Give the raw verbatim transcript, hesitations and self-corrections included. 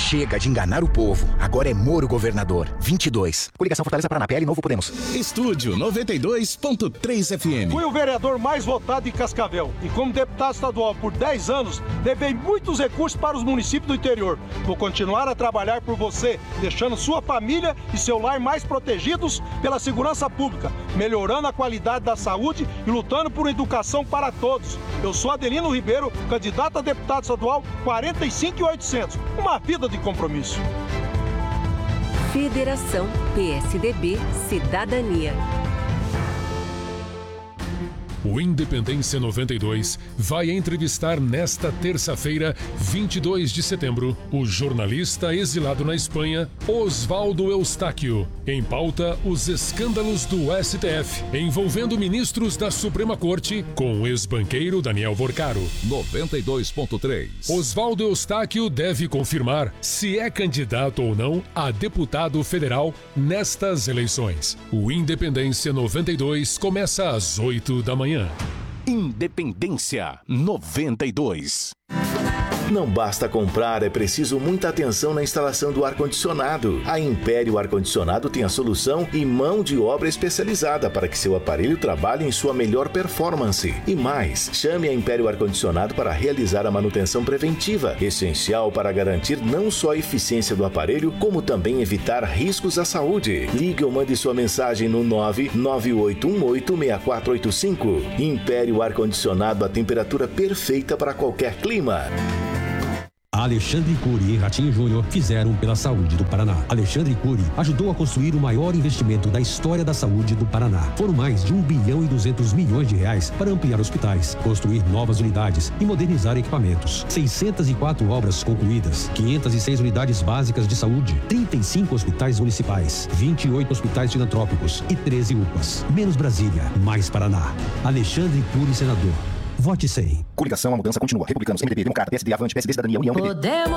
Chega de enganar o povo. Agora é Moro governador. vinte e dois. Coligação Fortaleza Paraná, P L Novo Podemos. Estúdio noventa e dois ponto três F M. Fui o vereador mais votado em Cascavel. E como deputado estadual por dez anos, levei muitos recursos para os municípios do interior. Vou continuar a trabalhar por você, deixando sua família e seu lar mais protegidos pela segurança pública, melhorando a qualidade da saúde e lutando por educação para todos. Eu sou Adelino Ribeiro, candidato a deputado estadual quarenta e cinco mil e oitocentos. Uma vida de compromisso. Federação P S D B Cidadania. O Independência noventa e dois vai entrevistar nesta terça-feira, vinte e dois de setembro, o jornalista exilado na Espanha, Oswaldo Eustáquio. Em pauta, os escândalos do S T F, envolvendo ministros da Suprema Corte, com o ex-banqueiro Daniel Vorcaro. noventa e dois ponto três. Oswaldo Eustáquio deve confirmar se é candidato ou não a deputado federal nestas eleições. O Independência noventa e dois começa às oito da manhã. Independência noventa e dois. Não basta comprar, é preciso muita atenção na instalação do ar-condicionado. A Império Ar-Condicionado tem a solução e mão de obra especializada para que seu aparelho trabalhe em sua melhor performance. E mais, chame a Império Ar-Condicionado para realizar a manutenção preventiva, essencial para garantir não só a eficiência do aparelho, como também evitar riscos à saúde. Ligue ou mande sua mensagem no nove nove oito um oito seis quatro oito cinco. Império Ar-Condicionado, a temperatura perfeita para qualquer clima. Alexandre Cury e Ratinho Júnior fizeram pela saúde do Paraná. Alexandre Cury ajudou a construir o maior investimento da história da saúde do Paraná. Foram mais de um bilhão e duzentos milhões de reais para ampliar hospitais, construir novas unidades e modernizar equipamentos. seiscentas e quatro obras concluídas, quinhentas e seis unidades básicas de saúde, trinta e cinco hospitais municipais, vinte e oito hospitais filantrópicos e treze U P As. Menos Brasília, mais Paraná. Alexandre Cury, senador. Vote cem. Coligação, a mudança continua. Republicanos, M D B, Democrata, P S D, Avante, P S D, Cidadania, União, P B. Podemos